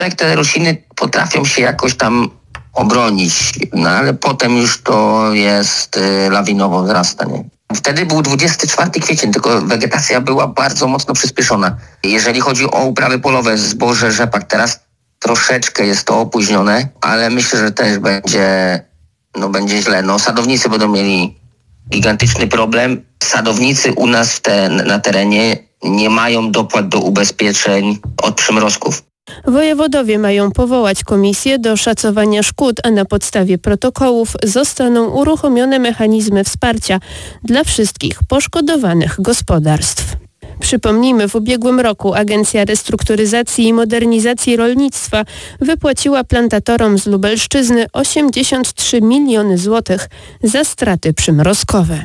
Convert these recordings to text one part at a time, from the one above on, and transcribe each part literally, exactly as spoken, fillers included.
Jak te rośliny potrafią się jakoś tam obronić, no ale potem już to jest y, lawinowo wzrasta, nie? Wtedy był dwudziesty czwarty kwiecień, tylko wegetacja była bardzo mocno przyspieszona. Jeżeli chodzi o uprawy polowe, zboże, rzepak, teraz troszeczkę jest to opóźnione, ale myślę, że też będzie, no będzie źle. No, sadownicy będą mieli gigantyczny problem. Sadownicy u nas w te, na terenie nie mają dopłat do ubezpieczeń od przymrozków. Wojewodowie mają powołać komisję do szacowania szkód, a na podstawie protokołów zostaną uruchomione mechanizmy wsparcia dla wszystkich poszkodowanych gospodarstw. Przypomnijmy, w ubiegłym roku Agencja Restrukturyzacji i Modernizacji Rolnictwa wypłaciła plantatorom z Lubelszczyzny osiemdziesiąt trzy miliony złotych za straty przymrozkowe.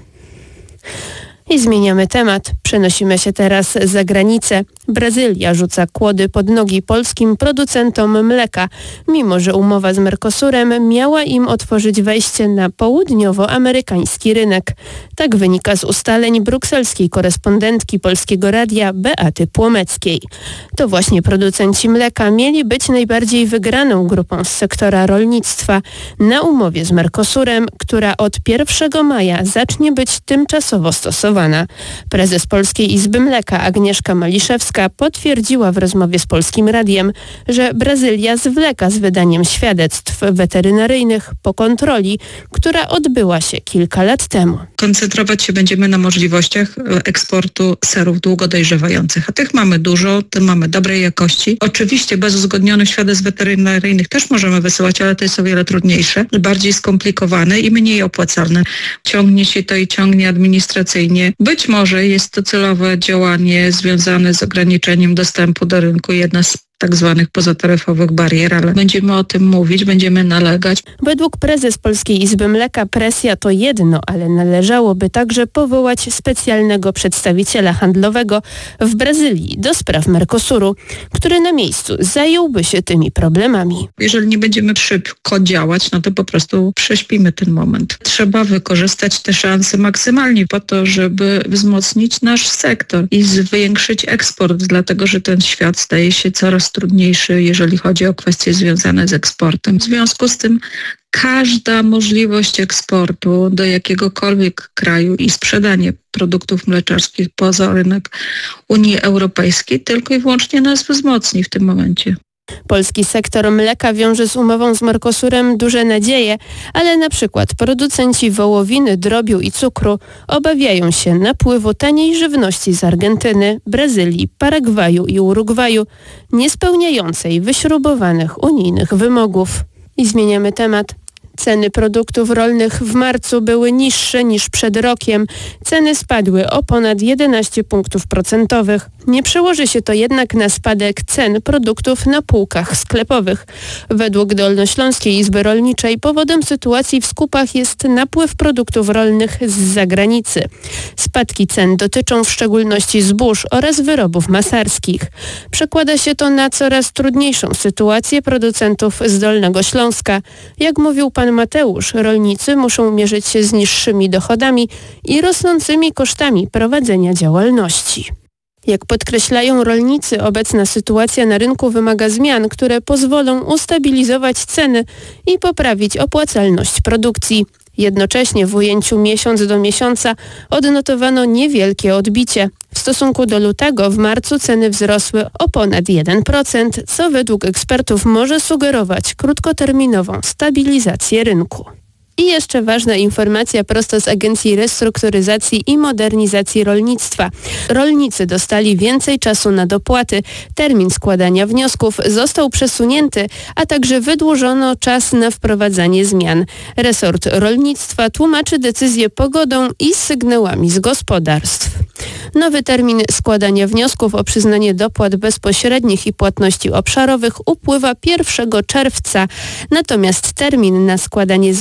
I zmieniamy temat. Przenosimy się teraz za granicę. Brazylia rzuca kłody pod nogi polskim producentom mleka, mimo że umowa z Mercosurem miała im otworzyć wejście na południowoamerykański rynek. Tak wynika z ustaleń brukselskiej korespondentki Polskiego Radia Beaty Płomeckiej. To właśnie producenci mleka mieli być najbardziej wygraną grupą z sektora rolnictwa na umowie z Mercosurem, która od pierwszego maja zacznie być tymczasowo stosowana. Prezes Polskiej Izby Mleka Agnieszka Maliszewska potwierdziła w rozmowie z Polskim Radiem, że Brazylia zwleka z wydaniem świadectw weterynaryjnych po kontroli, która odbyła się kilka lat temu. Koncentrować się będziemy na możliwościach eksportu serów długodojrzewających, a tych mamy dużo, tym mamy dobrej jakości. Oczywiście bez uzgodnionych świadectw weterynaryjnych też możemy wysyłać, ale to jest o wiele trudniejsze, bardziej skomplikowane i mniej opłacalne. Ciągnie się to i ciągnie administracyjnie. Być może jest to celowe działanie związane z ograniczeniem dostępu do rynku, jedna z tak zwanych pozataryfowych barier, ale będziemy o tym mówić, będziemy nalegać. Według prezes Polskiej Izby Mleka presja to jedno, ale należałoby także powołać specjalnego przedstawiciela handlowego w Brazylii do spraw Mercosuru, który na miejscu zająłby się tymi problemami. Jeżeli nie będziemy szybko działać, no to po prostu prześpimy ten moment. Trzeba wykorzystać te szanse maksymalnie po to, żeby wzmocnić nasz sektor i zwiększyć eksport, dlatego że ten świat staje się coraz trudniejszy, jeżeli chodzi o kwestie związane z eksportem. W związku z tym każda możliwość eksportu do jakiegokolwiek kraju i sprzedanie produktów mleczarskich poza rynek Unii Europejskiej tylko i wyłącznie nas wzmocni w tym momencie. Polski sektor mleka wiąże z umową z Mercosurem duże nadzieje, ale na przykład producenci wołowiny, drobiu i cukru obawiają się napływu taniej żywności z Argentyny, Brazylii, Paragwaju i Urugwaju, nie spełniającej wyśrubowanych unijnych wymogów. I zmieniamy temat. Ceny produktów rolnych w marcu były niższe niż przed rokiem. Ceny spadły o ponad jedenaście punktów procentowych. Nie przełoży się to jednak na spadek cen produktów na półkach sklepowych. Według Dolnośląskiej Izby Rolniczej powodem sytuacji w skupach jest napływ produktów rolnych z zagranicy. Spadki cen dotyczą w szczególności zbóż oraz wyrobów masarskich. Przekłada się to na coraz trudniejszą sytuację producentów z Dolnego Śląska. Jak mówił pan Mateusz, rolnicy muszą mierzyć się z niższymi dochodami i rosnącymi kosztami prowadzenia działalności. Jak podkreślają rolnicy, obecna sytuacja na rynku wymaga zmian, które pozwolą ustabilizować ceny i poprawić opłacalność produkcji. Jednocześnie w ujęciu miesiąc do miesiąca odnotowano niewielkie odbicie. W stosunku do lutego w marcu ceny wzrosły o ponad jeden procent, co według ekspertów może sugerować krótkoterminową stabilizację rynku. I jeszcze ważna informacja prosto z Agencji Restrukturyzacji i Modernizacji Rolnictwa. Rolnicy dostali więcej czasu na dopłaty. Termin składania wniosków został przesunięty, a także wydłużono czas na wprowadzanie zmian. Resort rolnictwa tłumaczy decyzję pogodą i sygnałami z gospodarstw. Nowy termin składania wniosków o przyznanie dopłat bezpośrednich i płatności obszarowych upływa pierwszego czerwca. Natomiast termin na składanie zmian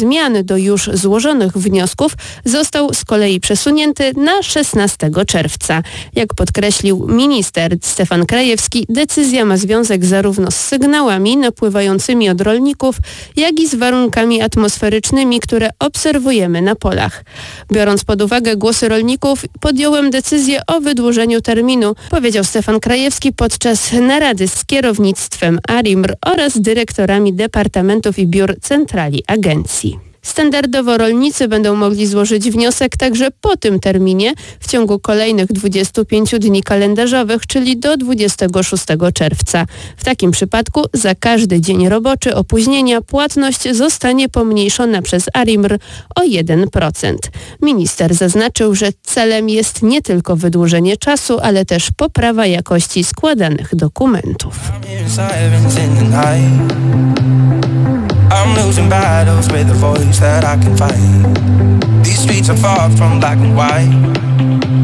do już złożonych wniosków został z kolei przesunięty na szesnastego czerwca. Jak podkreślił minister Stefan Krajewski, decyzja ma związek zarówno z sygnałami napływającymi od rolników, jak i z warunkami atmosferycznymi, które obserwujemy na polach. Biorąc pod uwagę głosy rolników, podjąłem decyzję o wydłużeniu terminu, powiedział Stefan Krajewski podczas narady z kierownictwem A R I M R oraz dyrektorami departamentów i biur centrali agencji. Standardowo rolnicy będą mogli złożyć wniosek także po tym terminie w ciągu kolejnych dwudziestu pięciu dni kalendarzowych, czyli do dwudziestego szóstego czerwca. W takim przypadku za każdy dzień roboczy opóźnienia płatność zostanie pomniejszona przez A R I M R o jeden procent. Minister zaznaczył, że celem jest nie tylko wydłużenie czasu, ale też poprawa jakości składanych dokumentów. I'm losing battles with a voice that I can fight. These streets are far from black and white.